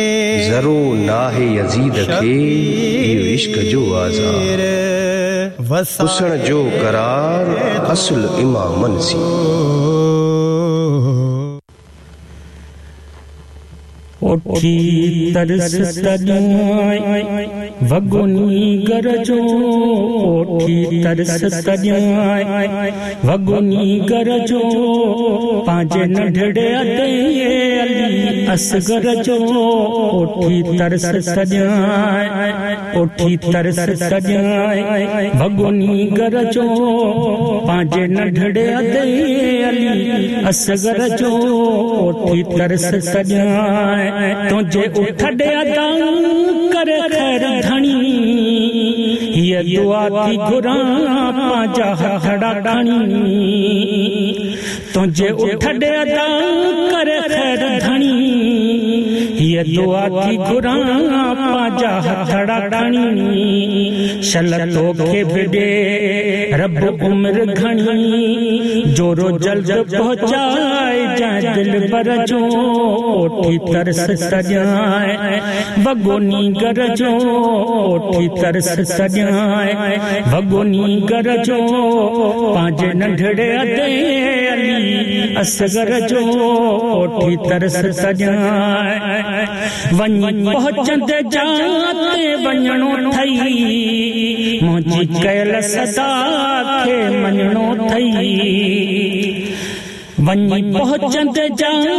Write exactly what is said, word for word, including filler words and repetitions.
ज़रो नाहे यज़ीद खे इहो इश्क जो आज़ार हुस्न जो करार असुल इमामन सी। ओठी तरस तजाए वगुनी गरजो, ओठी तरस तजाए वगुनी गरजो, पांजे नंढड़े अदे अली असगर जो। ओठी तरस तजाए, ओठी तरस तजाए वगुनी गरजो, पांजे नंढड़े अदे अली असगर जो। ओठी तरस तजाए तुझे उठड़े अदा करे खैर धनी, ये दुआ थी घुरा पांजा हड़ा धनी। तुझे उठड़े अदा करे खैर धनी, ये दुआ थी घुरा पांजा हड़ा धनी। शलतो के बिडे रब उम्र घनी, जोरो जल्द पहुंचाए जाए दिल बर जो। ओठी तरस सजाए वगोनी गरजो, ओठी तरस सजाए वगोनी गरजो, पांजे नंढड़े अदे अली असगर जो। ओठी तरस सजाए वञी पहुचंदे जाते वञणो थई, मुंहिंजी कयल सदा खे मञणो थई। वञी पहुचंदे जा